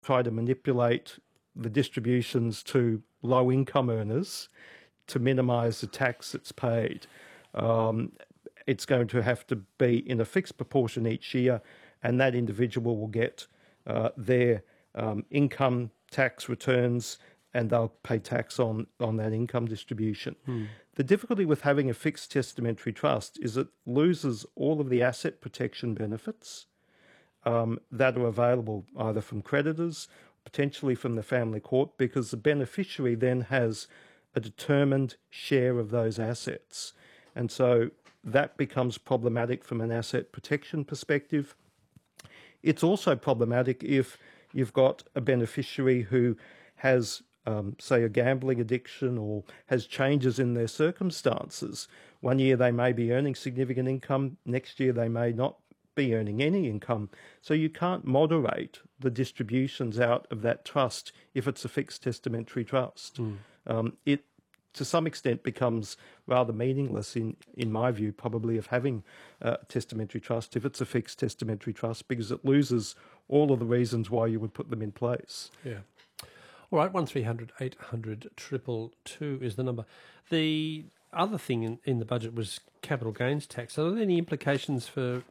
try to manipulate the distributions to low-income earners to minimise the tax that's paid. It's going to have to be in a fixed proportion each year, and that individual will get their income tax returns and they'll pay tax on that income distribution. The difficulty with having a fixed testamentary trust is it loses all of the asset protection benefits that are available either from creditors, potentially from the family court, because the beneficiary then has a determined share of those assets. And so that becomes problematic from an asset protection perspective. It's also problematic if you've got a beneficiary who has, say, a gambling addiction or has changes in their circumstances. One year they may be earning significant income, next year they may not be earning any income. So you can't moderate the distributions out of that trust if it's a fixed testamentary trust. It, to some extent, becomes rather meaningless, in my view, probably, of having a testamentary trust if it's a fixed testamentary trust, because it loses all of the reasons why you would put them in place. Yeah. All right, 1300 800 222 is the number. The other thing in the budget was capital gains tax. Are there any implications for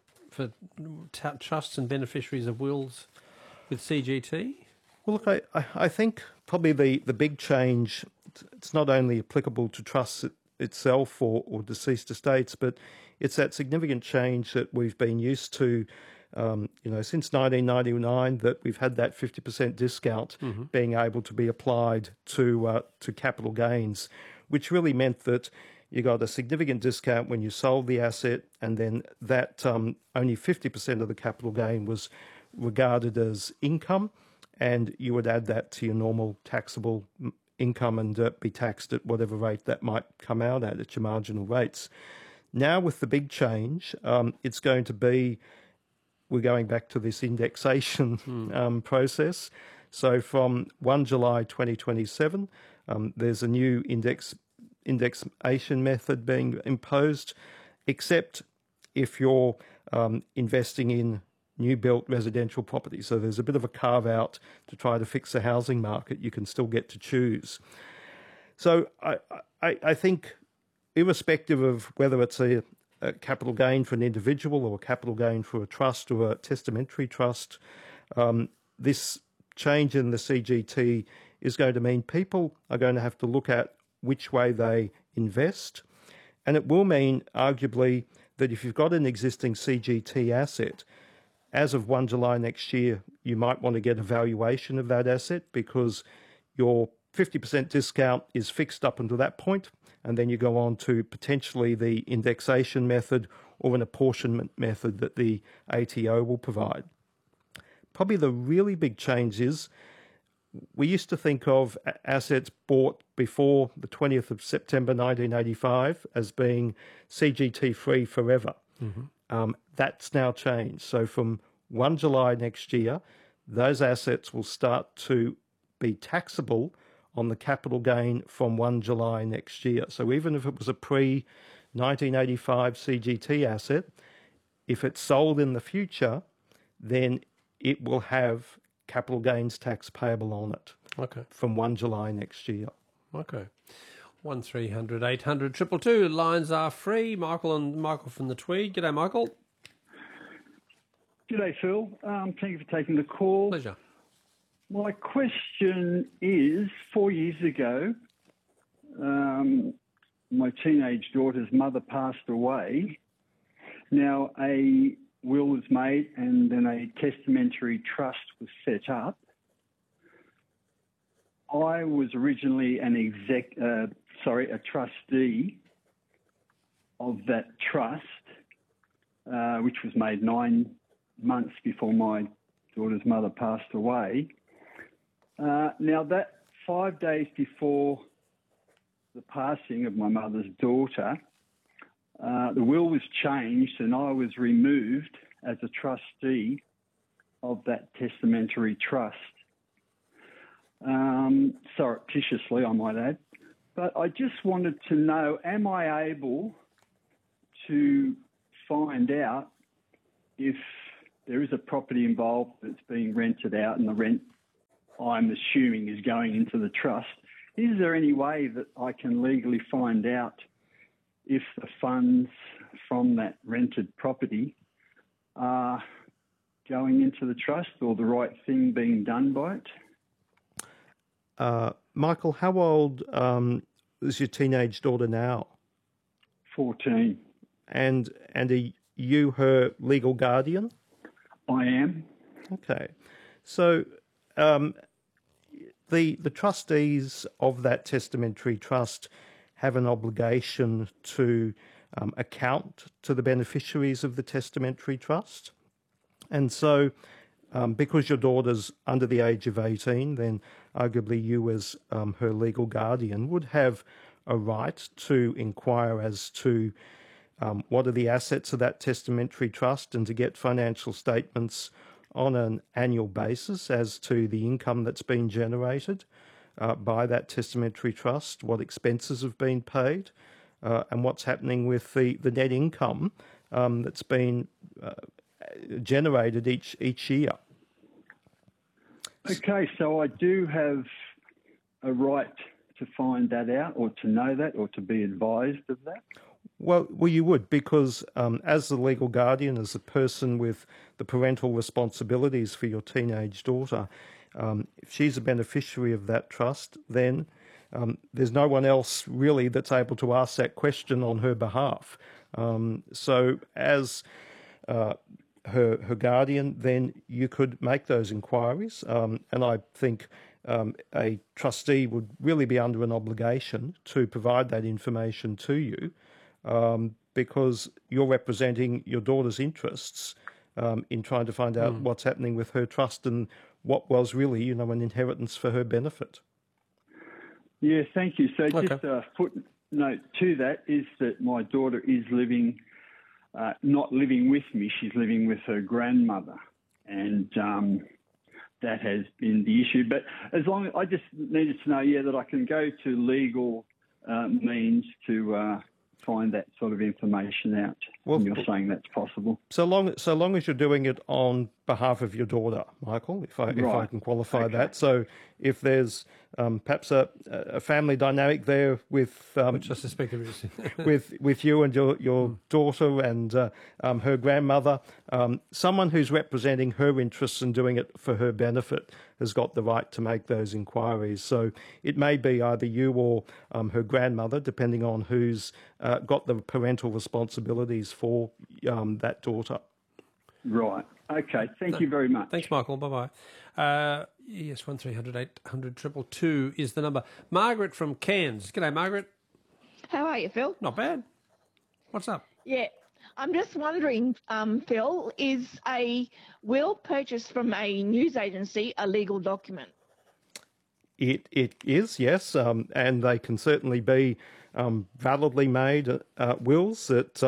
trusts and beneficiaries of wills with CGT? Well, look, I think probably the big change, it's not only applicable to trusts itself or deceased estates, but it's that significant change that we've been used to, since 1999, that we've had that 50% discount being able to be applied to capital gains, which really meant that you got a significant discount when you sold the asset, and then that only 50% of the capital gain was regarded as income, and you would add that to your normal taxable income and be taxed at whatever rate that might come out at your marginal rates. Now with the big change, it's going to be, we're going back to this indexation process. So from 1 July 2027, there's a new indexation method being imposed, except if you're investing in new built residential property. So there's a bit of a carve out to try to fix the housing market. You can still get to choose. So I think, irrespective of whether it's a capital gain for an individual or a capital gain for a trust or a testamentary trust, this change in the CGT is going to mean people are going to have to look at which way they invest. And it will mean, arguably, that if you've got an existing CGT asset, as of 1 July next year, you might want to get a valuation of that asset, because your 50% discount is fixed up until that point, and then you go on to potentially the indexation method or an apportionment method that the ATO will provide. Probably the really big change is, we used to think of assets bought before the 20th of September 1985 as being CGT free forever. That's now changed. So from 1 July next year, those assets will start to be taxable on the capital gain from 1 July next year. So even if it was a pre-1985 CGT asset, if it's sold in the future, then it will have capital gains tax payable on it. Okay. From 1 July next year. Okay. 1300 800 222. Lines are free. Michael from the Tweed. G'day, Michael. G'day, Phil. Thank you for taking the call. Pleasure. My question is, 4 years ago, my teenage daughter's mother passed away. Now, a will was made and then a testamentary trust was set up. I was originally a trustee of that trust, which was made 9 months before my daughter's mother passed away. Now, that 5 days before the passing of my mother's daughter, the will was changed and I was removed as a trustee of that testamentary trust. Surreptitiously, I might add. But I just wanted to know, am I able to find out if there is a property involved that's being rented out and the rent I'm assuming is going into the trust. Is there any way that I can legally find out if the funds from that rented property are going into the trust or the right thing being done by it? Michael, how old is your teenage daughter now? 14. And are you her legal guardian? I am. Okay. So the trustees of that testamentary trust have an obligation to account to the beneficiaries of the testamentary trust. And so because your daughter's under the age of 18, then arguably you as her legal guardian would have a right to inquire as to what are the assets of that testamentary trust and to get financial statements on an annual basis as to the income that's been generated by that testamentary trust, what expenses have been paid, and what's happening with the net income that's been generated each year. Okay, so I do have a right to find that out or to know that or to be advised of that? Well, you would, because as the legal guardian, as a person with the parental responsibilities for your teenage daughter, if she's a beneficiary of that trust, then there's no one else really that's able to ask that question on her behalf. So as her guardian, then you could make those inquiries. And I think a trustee would really be under an obligation to provide that information to you because you're representing your daughter's interests in trying to find out what's happening with her trust and what was really, an inheritance for her benefit. Yeah, thank you. So just a footnote to that is that my daughter is not living with me. She's living with her grandmother, and that has been the issue. But as long as I just needed to know, that I can go to legal means to find that sort of information out. Well, and you're saying that's possible. So long as you're doing it on behalf of your daughter, Michael, if I can qualify that. So if there's perhaps a family dynamic there with which I suspect there is, with you and your daughter and her grandmother, someone who's representing her interests and doing it for her benefit has got the right to make those inquiries. So it may be either you or her grandmother, depending on who's got the parental responsibilities for that daughter. Right. Okay. Thank you very much. Thanks, Michael. Bye-bye. Yes, 1300 800 222 is the number. Margaret from Cairns. G'day, Margaret. How are you, Phil? Not bad. What's up? Yeah. I'm just wondering, Phil, is a will purchased from a news agency a legal document? It is, yes, and they can certainly be validly made wills that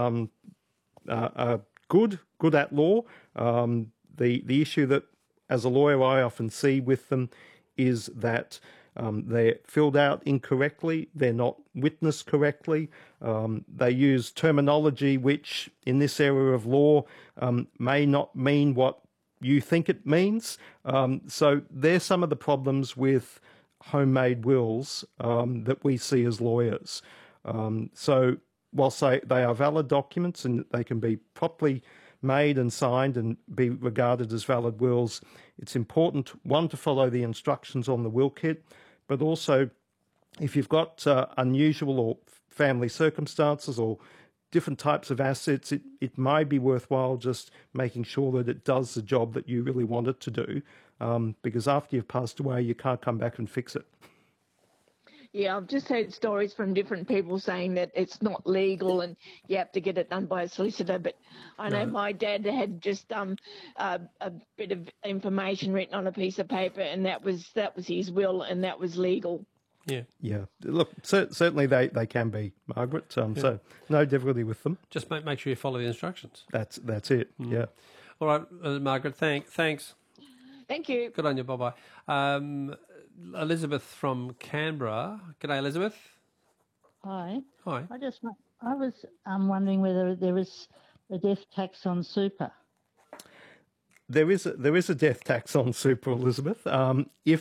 are good at law. The issue that, as a lawyer, I often see with them is that they're filled out incorrectly, they're not witnessed correctly, they use terminology which, in this area of law, may not mean what you think it means. So there's some of the problems with homemade wills that we see as lawyers. So whilst they are valid documents and they can be properly made and signed and be regarded as valid wills, it's important, one, to follow the instructions on the will kit, but also if you've got unusual or family circumstances or different types of assets, it may be worthwhile just making sure that it does the job that you really want it to do, because after you've passed away, you can't come back and fix it. Yeah, I've just heard stories from different people saying that it's not legal and you have to get it done by a solicitor. But I know my dad had just a bit of information written on a piece of paper, and that was his will, and that was legal. Yeah. Look, certainly they can be, Margaret. So no difficulty with them. Just make sure you follow the instructions. That's it. Yeah. All right, Margaret. Thanks. Thank you. Good on you. Bye-bye. Elizabeth from Canberra. G'day, Elizabeth. Hi. Hi. I was wondering whether there is a death tax on super. There is a death tax on super, Elizabeth. If